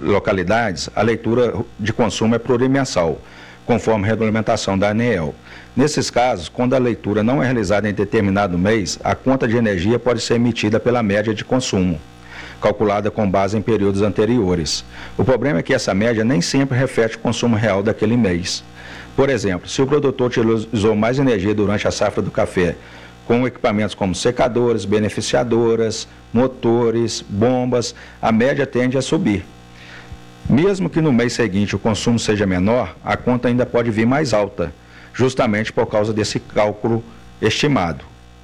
localidades, a leitura de consumo é plurimensal, conforme a regulamentação da ANEEL. Nesses casos, quando a leitura não é realizada em determinado mês, a conta de energia pode ser emitida pela média de consumo, calculada com base em períodos anteriores. O problema é que essa média nem sempre reflete o consumo real daquele mês. Por exemplo, se o produtor utilizou mais energia durante a safra do café, com equipamentos como secadores, beneficiadoras, motores, bombas, a média tende a subir. Mesmo que no mês seguinte o consumo seja menor, a conta ainda pode vir mais alta, justamente por causa desse cálculo estimado.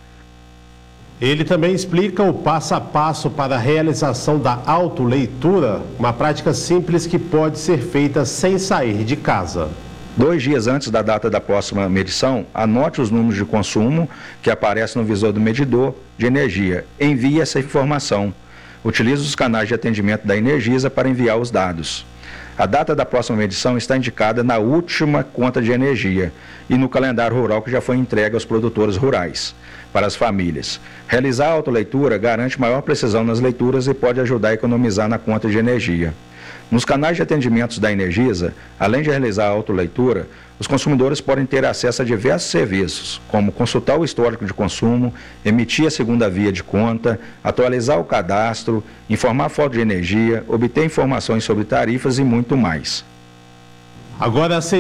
Ele também explica o passo a passo para a realização da autoleitura, uma prática simples que pode ser feita sem sair de casa. 2 dias antes da data da próxima medição, anote os números de consumo que aparecem no visor do medidor de energia. Envie essa informação. Utilize os canais de atendimento da Energisa para enviar os dados. A data da próxima medição está indicada na última conta de energia e no calendário rural que já foi entregue aos produtores rurais, para as famílias. Realizar a autoleitura garante maior precisão nas leituras e pode ajudar a economizar na conta de energia. Nos canais de atendimentos da Energisa, além de realizar a autoleitura, os consumidores podem ter acesso a diversos serviços, como consultar o histórico de consumo, emitir a segunda via de conta, atualizar o cadastro, informar a falta de energia, obter informações sobre tarifas e muito mais. Agora às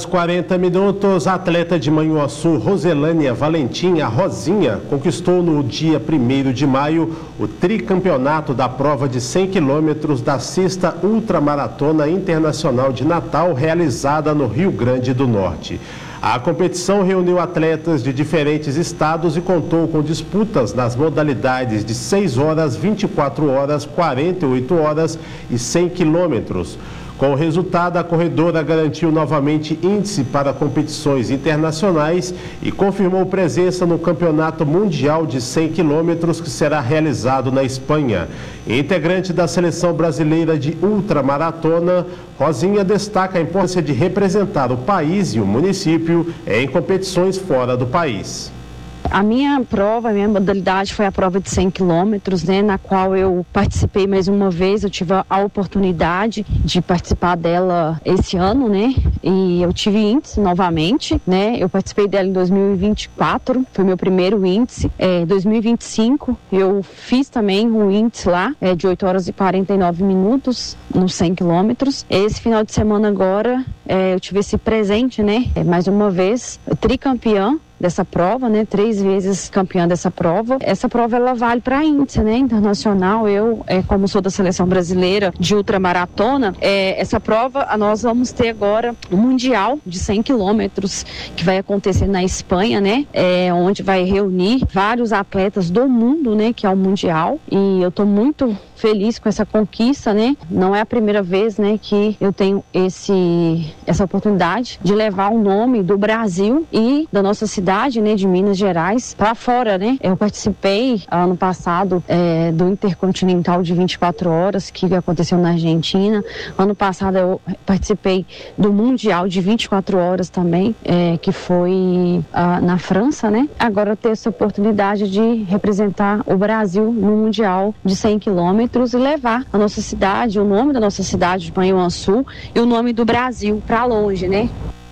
6h40, a atleta de Manhuaçu, Roselânia Valentim, a Rosinha, conquistou no dia 1º de maio o tricampeonato da prova de 100 quilômetros da 6ª Ultramaratona Internacional de Natal, realizada no Rio Grande do Norte. A competição reuniu atletas de diferentes estados e contou com disputas nas modalidades de 6 horas, 24 horas, 48 horas e 100 quilômetros. Com o resultado, a corredora garantiu novamente índice para competições internacionais e confirmou presença no Campeonato Mundial de 100 quilômetros que será realizado na Espanha. Integrante da Seleção Brasileira de Ultramaratona, Rosinha destaca a importância de representar o país e o município em competições fora do país. A minha prova, a minha modalidade foi a prova de 100 quilômetros, né, na qual eu participei mais uma vez. Eu tive a oportunidade de participar dela esse ano, né, e eu tive índice novamente, né, eu participei dela em 2024, foi meu primeiro índice. 2025 eu fiz também um índice lá, de 8 horas e 49 minutos nos 100 quilômetros. Esse final de semana agora, eu tive esse presente, né, mais uma vez, tricampeã dessa prova, né? 3 vezes campeã dessa prova. Essa prova, ela vale para índice, né? Internacional. Eu, como sou da seleção brasileira de ultramaratona, essa prova, nós vamos ter agora o Mundial de 100 quilômetros, que vai acontecer na Espanha, né? Onde vai reunir vários atletas do mundo, né? Que é o Mundial. E eu tô muito feliz com essa conquista, né? Não é a primeira vez, né, que eu tenho essa oportunidade de levar o nome do Brasil e da nossa cidade, né, de Minas Gerais, para fora, né? Eu participei ano passado do Intercontinental de 24 horas, que aconteceu na Argentina. Ano passado eu participei do Mundial de 24 horas também, que foi na França, né? Agora eu tenho essa oportunidade de representar o Brasil no Mundial de 100 quilômetros e levar a nossa cidade, o nome da nossa cidade de Manhuaçu e o nome do Brasil para longe, né?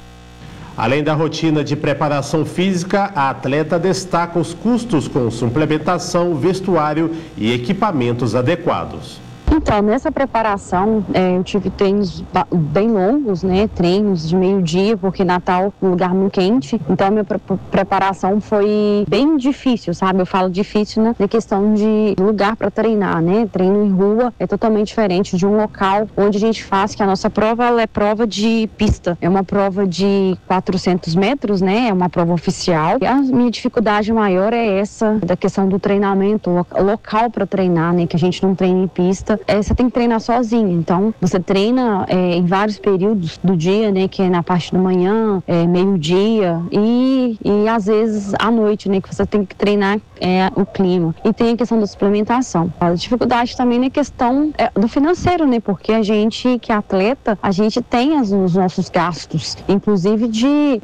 Além da rotina de preparação física, a atleta destaca os custos com suplementação, vestuário e equipamentos adequados. Então, nessa preparação, eu tive treinos bem longos, né? Treinos de meio-dia, porque Natal é um lugar muito quente. Então, a minha preparação foi bem difícil, sabe? Eu falo difícil na questão de lugar para treinar, né? Treino em rua é totalmente diferente de um local onde a gente faz, que a nossa prova, ela é prova de pista. É uma prova de 400 metros, né? É uma prova oficial. E a minha dificuldade maior é essa, da questão do treinamento, local para treinar, né? Que a gente não treina em pista. Você tem que treinar sozinho, então você treina em vários períodos do dia, né, que é na parte da manhã, meio-dia e às vezes à noite, né, que você tem que treinar o clima. E tem a questão da suplementação. A dificuldade também na questão do financeiro, né, porque a gente que é atleta, a gente tem os nossos gastos, inclusive de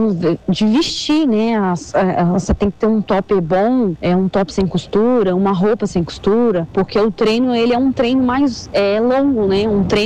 vestir, né, você tem que ter um top bom, um top sem costura, uma roupa sem costura, porque o treino, ele é um treino mais longo, né? Um treino